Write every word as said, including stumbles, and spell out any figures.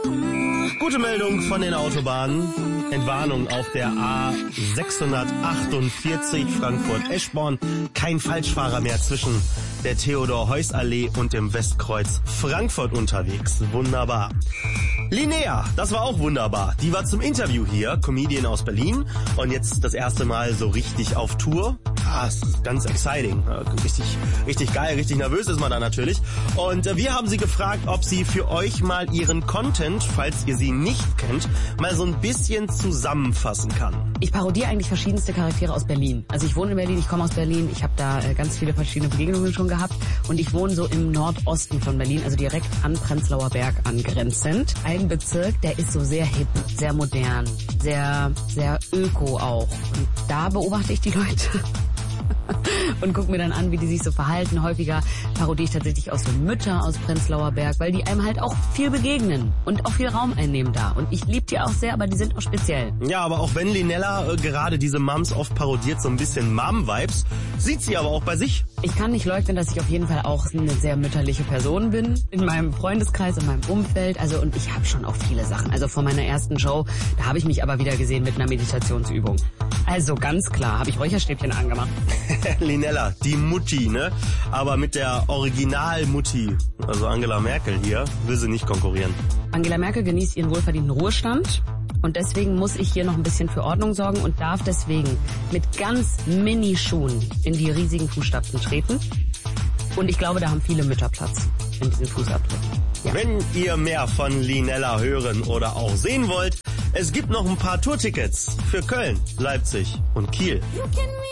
Gute Meldung von den Autobahnen. Entwarnung auf der A sechshundertachtundvierzig Frankfurt-Eschborn. Kein Falschfahrer mehr zwischen der Theodor-Heuss-Allee und dem Westkreuz Frankfurt unterwegs. Wunderbar. Linnea, das war auch wunderbar. Die war zum Interview hier, Comedian aus Berlin. Und jetzt das erste Mal so richtig auf Tour. Ah, ist ganz exciting. Richtig, richtig geil, richtig nervös ist man da natürlich. Und äh, wir haben sie gefragt, ob sie für euch mal ihren Content, falls ihr sie nicht kennt, mal so ein bisschen zusammenfassen kann. Ich parodiere eigentlich verschiedenste Charaktere aus Berlin. Also ich wohne in Berlin, ich komme aus Berlin, ich habe da äh, ganz viele verschiedene Begegnungen schon gehabt und ich wohne so im Nordosten von Berlin, also direkt an Prenzlauer Berg angrenzend. Ein Bezirk, der ist so sehr hip, sehr modern, sehr, sehr öko auch. Und da beobachte ich die Leute und guck mir dann an, wie die sich so verhalten. Häufiger parodiere ich tatsächlich auch so Mütter aus Prenzlauer Berg, weil die einem halt auch viel begegnen und auch viel Raum einnehmen da. Und ich liebe die auch sehr, aber die sind auch speziell. Ja, aber auch wenn Linnella äh, gerade diese Mums oft parodiert, so ein bisschen Mom-Vibes, sieht sie aber auch bei sich. Ich kann nicht leugnen, dass ich auf jeden Fall auch eine sehr mütterliche Person bin. In meinem Freundeskreis, in meinem Umfeld. Also und ich habe schon auch viele Sachen. Also vor meiner ersten Show, da habe ich mich aber wieder gesehen mit einer Meditationsübung. Also ganz klar, habe ich Räucherstäbchen angemacht. Linnella, die Mutti, ne? Aber mit der Original-Mutti, also Angela Merkel hier, will sie nicht konkurrieren. Angela Merkel genießt ihren wohlverdienten Ruhestand. Und deswegen muss ich hier noch ein bisschen für Ordnung sorgen und darf deswegen mit ganz Mini-Schuhen in die riesigen Fußstapfen treten. Und ich glaube, da haben viele Mütter Platz in diesen Fußabdrücken. Ja. Wenn ihr mehr von Linnella hören oder auch sehen wollt, es gibt noch ein paar Tourtickets für Köln, Leipzig und Kiel.